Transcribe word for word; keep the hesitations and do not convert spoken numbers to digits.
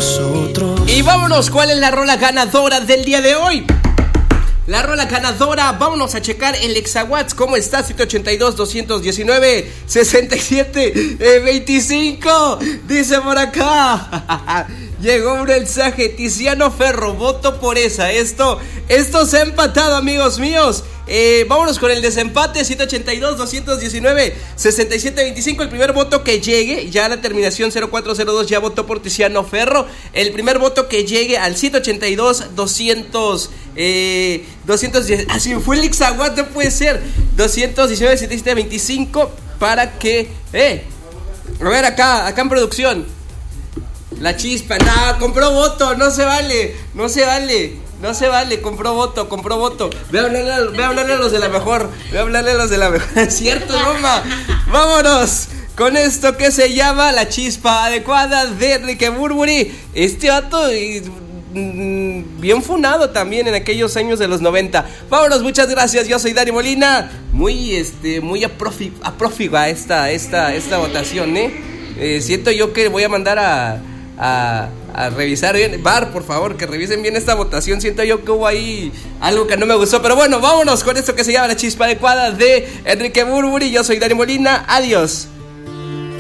nosotros. Y vámonos, ¿cuál es la rola ganadora del día de hoy? La rola ganadora, vámonos a checar el Exawatts. ¿Cómo está? siete ochenta y dos, doscientos diecinueve, sesenta y siete, veinticinco. Dice por acá. Llegó un mensaje, Tiziano Ferro, voto por esa. Esto, esto se ha empatado, amigos míos. Eh, vámonos con el desempate, siete ochenta y dos, doscientos diecinueve, sesenta y siete, veinticinco. El primer voto que llegue, ya la terminación cero cuatro cero dos ya votó por Tiziano Ferro. El primer voto que llegue al siete ochenta y dos, doscientos, eh, doscientos diez. Así fue el Ixaguat, no puede ser. doscientos diecinueve, setenta y siete, veinticinco. Para que, eh, a ver acá, acá en producción. La chispa, no, compró voto, no se vale, no se vale, no se vale, compró voto, compró voto. Ve a hablarle a, ve a, hablarle a los de la mejor, ve a hablarle a los de la mejor, es cierto, broma. Vámonos con esto que se llama La Chispa Adecuada de Enrique Bunbury. Este vato mm, bien funado también en aquellos años de los noventa. Vámonos, muchas gracias, yo soy Dani Molina. Muy, este, muy aprófiga esta, esta, esta votación, ¿eh? eh Siento yo que voy a mandar a... A, a revisar bien, Bar, por favor, que revisen bien esta votación. Siento yo que hubo ahí algo que no me gustó, pero bueno, vámonos con esto que se llama La Chispa Adecuada de Enrique Bunbury. Yo soy Dani Molina, adiós.